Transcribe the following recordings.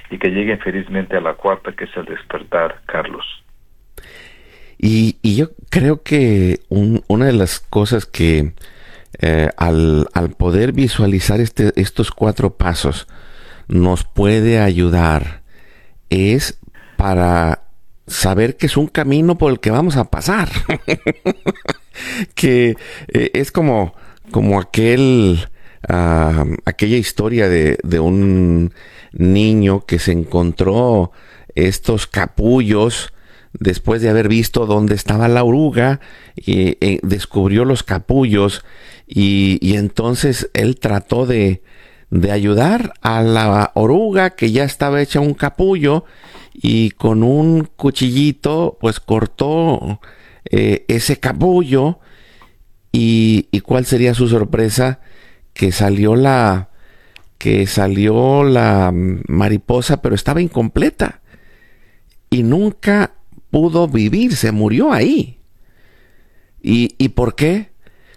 y que lleguen felizmente a la cuarta, que es el despertar, Carlos. Y yo creo que una de las cosas que al poder visualizar estos 4 pasos nos puede ayudar es para saber que es un camino por el que vamos a pasar. Que es como aquella historia de un niño que se encontró estos capullos después de haber visto dónde estaba la oruga, descubrió los capullos y entonces él trató de ayudar a la oruga que ya estaba hecha un capullo y con un cuchillito pues cortó ese capullo y ¿cuál sería su sorpresa? Que salió la mariposa, pero estaba incompleta y nunca pudo vivir, se murió ahí. ¿Y por qué?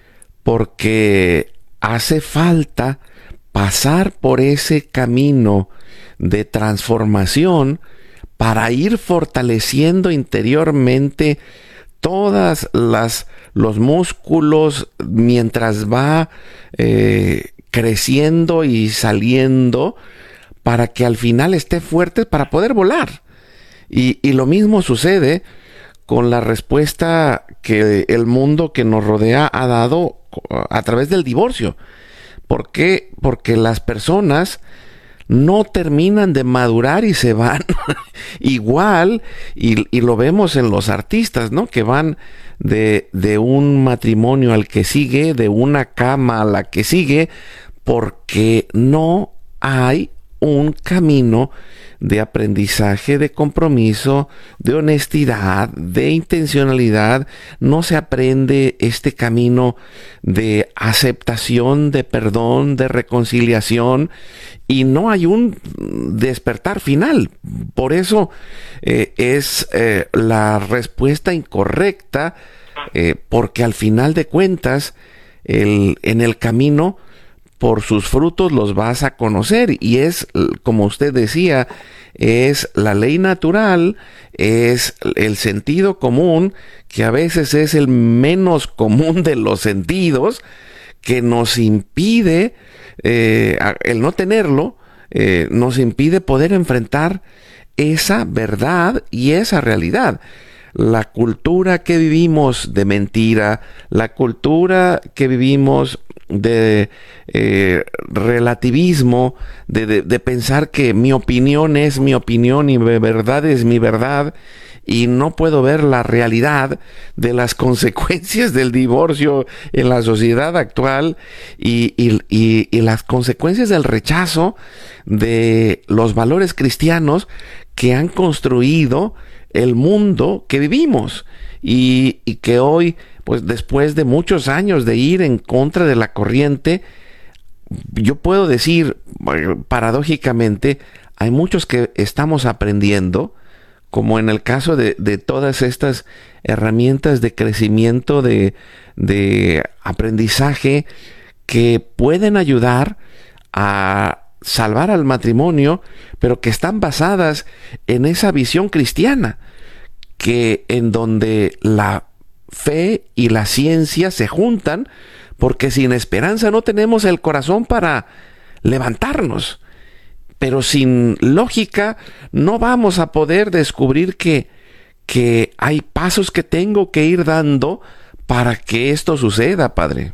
Porque hace falta pasar por ese camino de transformación para ir fortaleciendo interiormente todas los músculos mientras va creciendo y saliendo para que al final esté fuerte para poder volar. Y lo mismo sucede con la respuesta que el mundo que nos rodea ha dado a través del divorcio. ¿Por qué? Porque las personas no terminan de madurar y se van igual, y lo vemos en los artistas, ¿no? Que van de un matrimonio al que sigue, de una cama a la que sigue, porque no hay un camino de aprendizaje, de compromiso, de honestidad, de intencionalidad. No se aprende este camino de aceptación, de perdón, de reconciliación, y no hay un despertar final. Por eso es la respuesta incorrecta, porque al final de cuentas, en el camino, por sus frutos los vas a conocer, y es, como usted decía, es la ley natural, es el sentido común, que a veces es el menos común de los sentidos, que nos impide, el no tenerlo, nos impide poder enfrentar esa verdad y esa realidad. La cultura que vivimos de mentira, la cultura que vivimos de relativismo, de pensar que mi opinión es mi opinión y mi verdad es mi verdad, y no puedo ver la realidad de las consecuencias del divorcio en la sociedad actual y las consecuencias del rechazo de los valores cristianos que han construido el mundo que vivimos, y que hoy, pues después de muchos años de ir en contra de la corriente, yo puedo decir, paradójicamente, hay muchos que estamos aprendiendo, como en el caso de todas estas herramientas de crecimiento, de aprendizaje, que pueden ayudar a salvar al matrimonio, pero que están basadas en esa visión cristiana, que en donde la fe y la ciencia se juntan, porque sin esperanza no tenemos el corazón para levantarnos, pero sin lógica no vamos a poder descubrir que hay pasos que tengo que ir dando para que esto suceda, Padre.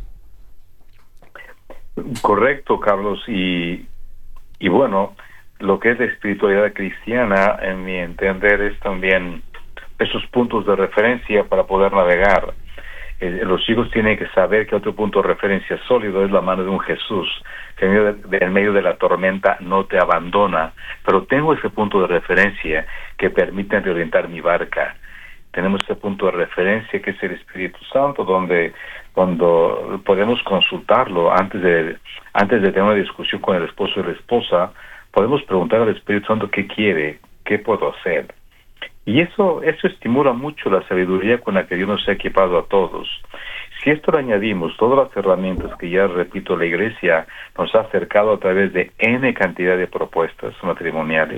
Correcto, Carlos, y bueno, lo que es la espiritualidad cristiana, en mi entender, es también esos puntos de referencia para poder navegar. Los hijos tienen que saber que otro punto de referencia sólido es la mano de un Jesús, que en medio de la tormenta no te abandona, pero tengo ese punto de referencia que permite reorientar mi barca. Tenemos ese punto de referencia que es el Espíritu Santo, donde cuando podemos consultarlo antes de tener una discusión con el esposo y la esposa, podemos preguntar al Espíritu Santo qué quiere, qué puedo hacer. Y eso estimula mucho la sabiduría con la que Dios nos ha equipado a todos. Si esto le añadimos todas las herramientas que, ya repito, la Iglesia nos ha acercado a través de N cantidad de propuestas matrimoniales,